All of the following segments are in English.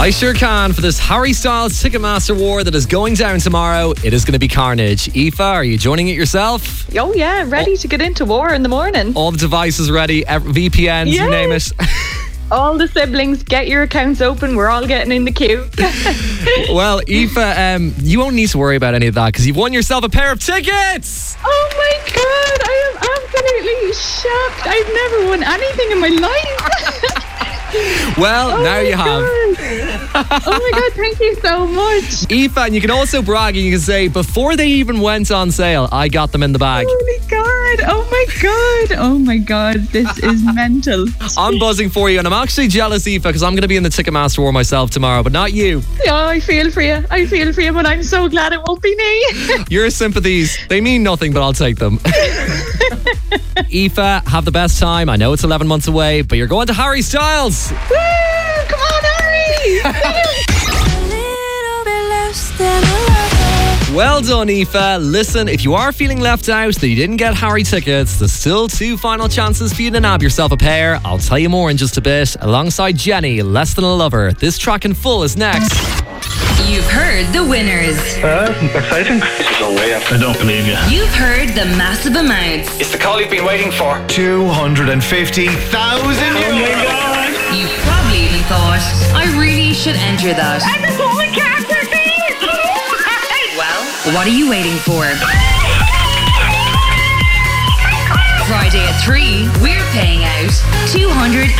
I sure can for this Harry Styles Ticketmaster war that is going down tomorrow. It is going to be carnage. Aoife, are you joining it yourself? Oh yeah, ready to get into war in the morning. All the devices ready, VPNs, you name it. All the siblings, get your accounts open. We're all getting in the queue. Well, Aoife, you won't need to worry about any of that because you've won yourself a pair of tickets. Oh my God, I am absolutely shocked. I've never won anything in my life. Well, now you have. Oh my God, thank you so much. Aoife, and you can also brag and you can say, before they even went on sale, I got them in the bag. Holy God, oh my God, oh my God, this is mental. I'm buzzing for you and I'm actually jealous, Aoife, because I'm going to be in the Ticketmaster war myself tomorrow, but not you. Yeah, I feel for you, but I'm so glad it won't be me. Your sympathies, they mean nothing, but I'll take them. Aoife, have the best time. I know it's 11 months away, but you're going to Harry Styles. Woo! Come on, Harry! Well done, Aoife. Listen, if you are feeling left out that you didn't get Harry tickets, there's still 2 final chances for you to nab yourself a pair. I'll tell you more in just a bit. Alongside Jenny, Less Than a Lover. This track in full is next. You've heard the winners. Exciting. This is no way. I don't believe you. You've heard the massive amounts. It's the call you've been waiting for. 250,000 euros. Oh my God. You probably even thought, I really should enter that. I just want my character, please. Well, what are you waiting for? Friday at 3, we're paying out €250,000.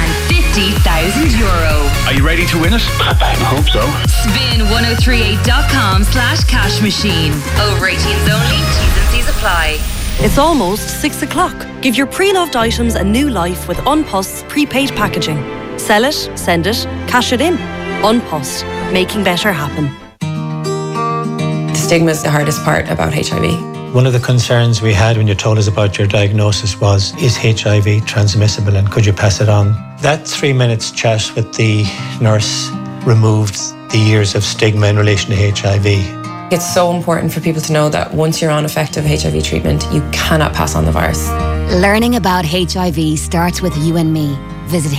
Are you ready to win it? I hope so. Spin1038.com/cash machine. Over 18s only. T's and C's apply. It's almost 6 o'clock. Give your pre-loved items a new life with Unpost's prepaid packaging. Sell it, send it, cash it in. Unpost, making better happen. The stigma is the hardest part about HIV. One of the concerns we had when you told us about your diagnosis was, is HIV transmissible and could you pass it on? That 3 minutes chat with the nurse removed the years of stigma in relation to HIV. It's so important for people to know that once you're on effective HIV treatment, you cannot pass on the virus. Learning about HIV starts with you and me. Visit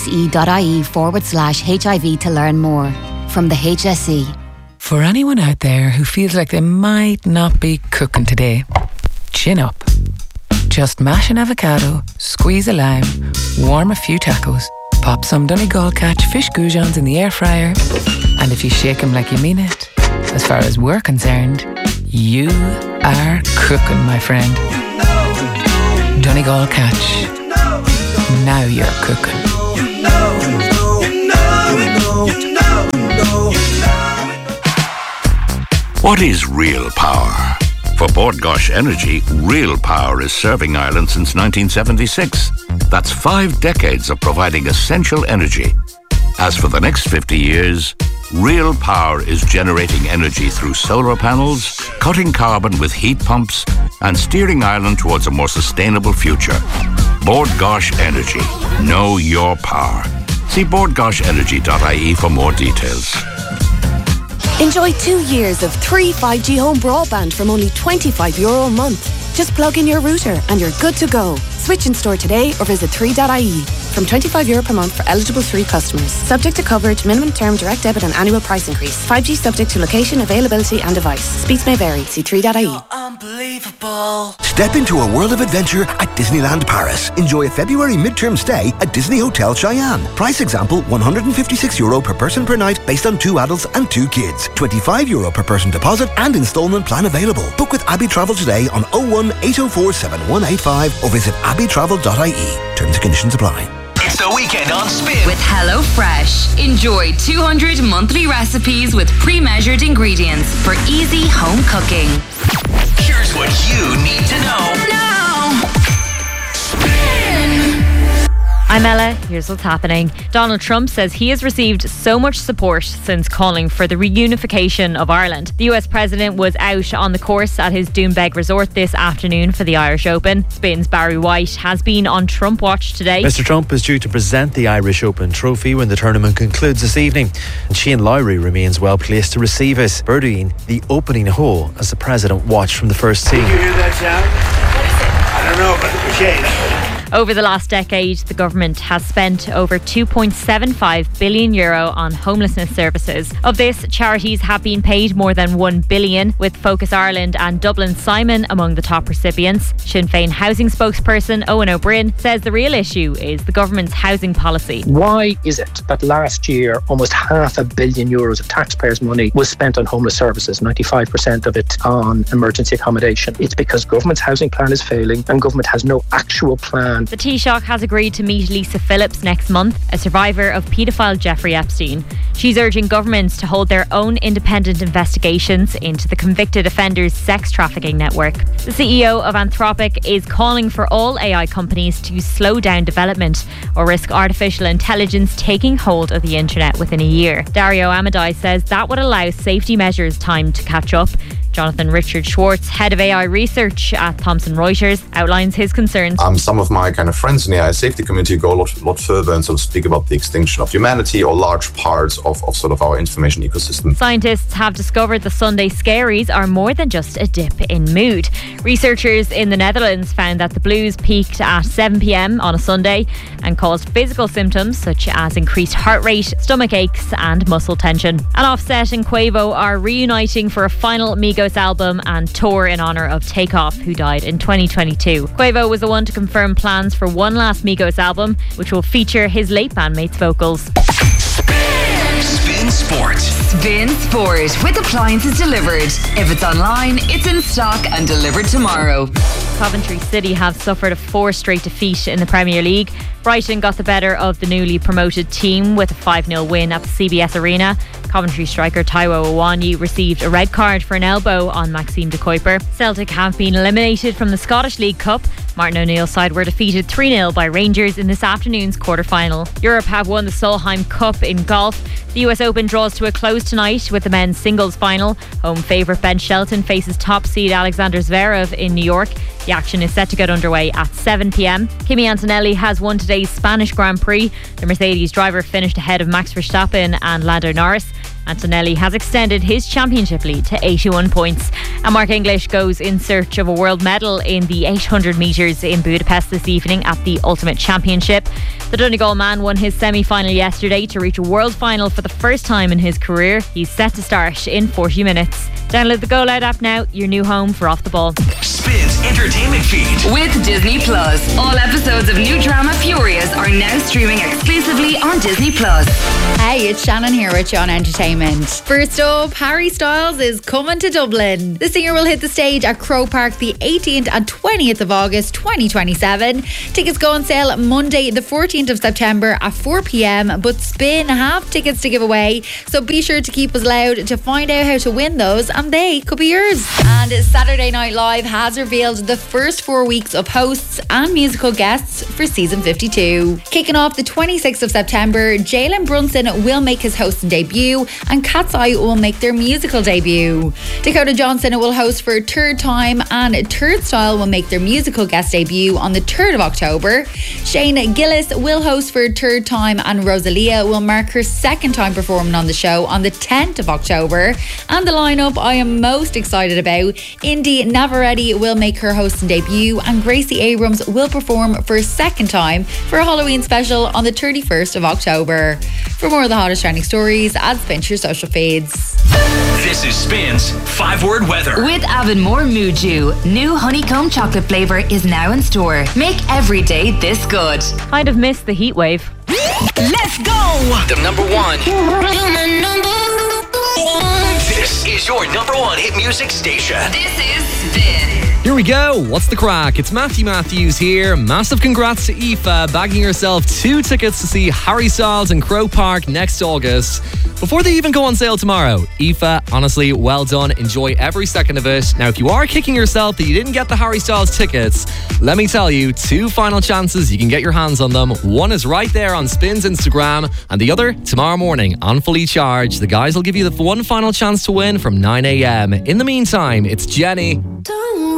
hse.ie/HIV to learn more. From the HSE. For anyone out there who feels like they might not be cooking today, chin up. Just mash an avocado, squeeze a lime, warm a few tacos, pop some Donegal Catch fish goujons in the air fryer, and if you shake them like you mean it, as far as we're concerned, you are cooking, my friend. Donegal Catch. Now you're cooking. What is real power? For Bord Gáis Energy, real power is serving Ireland since 1976. That's 5 decades of providing essential energy. As for the next 50 years, real power is generating energy through solar panels, cutting carbon with heat pumps, and steering Ireland towards a more sustainable future. Bord Gáis Energy. Know your power. See bordgaisenergy.ie for more details. Enjoy 2 years of 3 5G home broadband from only €25 a month. Just plug in your router and you're good to go. Switch in store today or visit 3.ie. From €25 per month for eligible 3 customers. Subject to coverage, minimum term, direct debit and annual price increase. 5G subject to location, availability and device. Speeds may vary. See 3.ie. Unbelievable. Step into a world of adventure at Disneyland Paris. Enjoy a February midterm stay at Disney Hotel Cheyenne. Price example, €156 per person per night based on 2 adults and 2 kids. €25 per person deposit and installment plan available. Book with Abbey Travel today on 01 804 7185 or visit abbeytravel.ie. Terms and conditions apply. It's the weekend on Spin. With HelloFresh. Enjoy 200 monthly recipes with pre-measured ingredients for easy home cooking. Here's what you need to know now. Spin. I'm Ella. Here's what's happening. Donald Trump says he has received so much support since calling for the reunification of Ireland. The US president was out on the course at his Doonbeg resort this afternoon for the Irish Open. Spin's Barry White has been on Trump watch today. Mr. Trump is due to present the Irish Open trophy when the tournament concludes this evening, and Shane Lowry remains well placed to receive it, birdieing the opening hole as the president watched from the first tee. Did you hear that sound? I don't know, but Shane. Over the last decade, the government has spent over €2.75 billion on homelessness services. Of this, charities have been paid more than €1 billion, with Focus Ireland and Dublin Simon among the top recipients. Sinn Féin housing spokesperson Owen O'Brien says the real issue is the government's housing policy. Why is it that last year almost €500 million of taxpayers' money was spent on homeless services, 95% of it on emergency accommodation? It's because government's housing plan is failing and government has no actual plan. The Taoiseach has agreed to meet Lisa Phillips next month, a survivor of paedophile Jeffrey Epstein. She's urging governments to hold their own independent investigations into the convicted offender's sex trafficking network. The CEO of Anthropic is calling for all AI companies to slow down development or risk artificial intelligence taking hold of the internet within a year. Dario Amadei says that would allow safety measures time to catch up. Jonathan Richard Schwartz, head of AI research at Thomson Reuters, outlines his concerns. Some of my kind of friends in the AI safety community go a lot further and sort of speak about the extinction of humanity or large parts of sort of our information ecosystem. Scientists have discovered the Sunday scaries are more than just a dip in mood. Researchers in the Netherlands found that the blues peaked at 7 p.m. on a Sunday and caused physical symptoms such as increased heart rate, stomach aches and muscle tension. And Offset and Quavo are reuniting for a final Migos album and tour in honour of Takeoff, who died in 2022. Quavo was the one to confirm plans for one last Migos album, which will feature his late bandmate's vocals. Spin Sport. Spin Sport with appliances delivered. If it's online, it's in stock and delivered tomorrow. Coventry City have suffered a 4 straight defeat in the Premier League. Brighton got the better of the newly promoted team with a 5-0 win at the CBS Arena. Coventry striker Taiwo Awoniyi received a red card for an elbow on Maxime de Kuyper. Celtic have been eliminated from the Scottish League Cup. Martin O'Neill's side were defeated 3-0 by Rangers in this afternoon's quarter-final. Europe have won the Solheim Cup in golf. The US Open draws to a close tonight with the men's singles final. Home favourite Ben Shelton faces top seed Alexander Zverev in New York. The action is set to get underway at 7 p.m. Kimi Antonelli has won today's Spanish Grand Prix. The Mercedes driver finished ahead of Max Verstappen and Lando Norris. Antonelli has extended his championship lead to 81 points. And Mark English goes in search of a world medal in the 800 metres in Budapest this evening at the Ultimate Championship. The Donegal man won his semi-final yesterday to reach a world final for the first time in his career. He's set to start in 40 minutes. Download the Go Loud app now, your new home for Off the Ball. Spins entertainment feed. With Disney Plus. All episodes of new drama Furious are now streaming exclusively on Disney Plus. Hey, it's Shannon here with John Entertainment. First up, Harry Styles is coming to Dublin. The singer will hit the stage at Croke Park the 18th and 20th of August 2027. Tickets go on sale Monday the 14th of September at 4 p.m, but Spin have tickets to give away, so be sure to keep us loud to find out how to win those, and they could be yours. And Saturday Night Live has revealed the first 4 weeks of hosts and musical guests for season 52. Kicking off the 26th of September, Jalen Brunson will make his hosting debut and Cat's Eye will make their musical debut. Dakota Johnson will host for a third time and Turnstile will make their musical guest debut on the 3rd of October. Shane Gillis will host for a third time and Rosalia will mark her second time performing on the show on the 10th of October. And the lineup I am most excited about: Indy Navarrete will make her hosting debut and Gracie Abrams will perform for a second time for a Halloween special on the 31st of October. For more of the hottest trending stories, add Spin to your social feeds. This is Spin's 5-word weather. With Avonmore Muju, new honeycomb chocolate flavour is now in store. Make every day this good. Kind of missed the heat wave. Let's go! The number one. This is your number one hit music station. This is Spin. Here we go. What's the crack? It's Matthew Matthews here. Massive congrats to Aoife, bagging herself 2 tickets to see Harry Styles in Croke Park next August, before they even go on sale tomorrow. Aoife, honestly, well done. Enjoy every second of it. Now, if you are kicking yourself that you didn't get the Harry Styles tickets, let me tell you, 2 final chances you can get your hands on them. One is right there on Spin's Instagram, and the other tomorrow morning on Fully Charged. The guys will give you the one final chance to win from 9 a.m. In the meantime, it's Jenny.